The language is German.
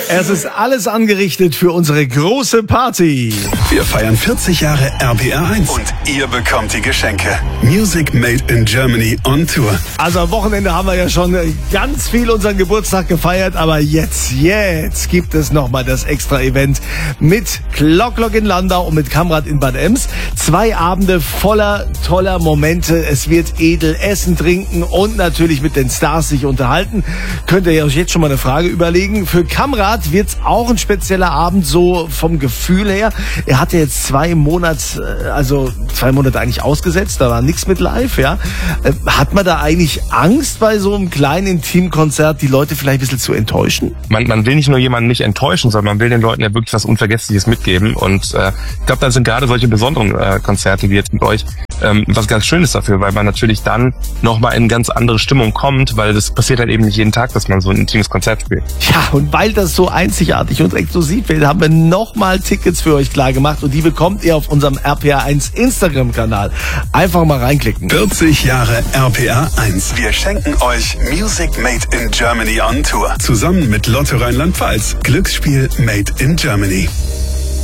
Es ist alles angerichtet für unsere große Party. Wir feiern 40 Jahre RPR1 und ihr bekommt die Geschenke. Music Made in Germany on Tour. Also am Wochenende haben wir ja schon ganz viel unseren Geburtstag gefeiert, aber jetzt gibt es nochmal das Extra-Event mit Clock in Landau und mit Kamrat in Bad Ems. 2 Abende voller toller Momente. Es wird edel essen, trinken und natürlich mit den Stars sich unterhalten. Könnt ihr euch jetzt schon mal eine Frage überlegen. Für Kamrat wird's auch ein spezieller Abend, so vom Gefühl her. Er hatte jetzt 2 Monate eigentlich ausgesetzt, da war nichts mit live, ja. Hat man da eigentlich Angst bei so einem kleinen Intimkonzert, die Leute vielleicht ein bisschen zu enttäuschen? Man will nicht nur jemanden nicht enttäuschen, sondern man will den Leuten ja wirklich was Unvergessliches mitgeben. Und ich glaube, da sind gerade solche besonderen Konzerte wie jetzt mit euch was ganz Schönes dafür, weil man natürlich dann nochmal in eine ganz andere Stimmung kommt, weil das passiert halt eben nicht jeden Tag, dass man so ein intimes Konzert spielt. Ja, und weil das so einzigartig und exklusiv wird, haben wir nochmal Tickets für euch klar gemacht und die bekommt ihr auf unserem RPR1 Instagram-Kanal. Einfach mal reinklicken. 40 Jahre RPR1. Wir schenken euch Music Made in Germany on Tour. Zusammen mit Lotto Rheinland-Pfalz. Glücksspiel Made in Germany.